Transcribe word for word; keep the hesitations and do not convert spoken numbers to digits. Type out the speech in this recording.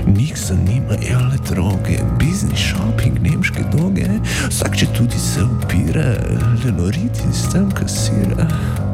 njih zanimajo le droge, biznis, shopping, nemške doge, vsak če tudi se upira, le noriti s tem kasira.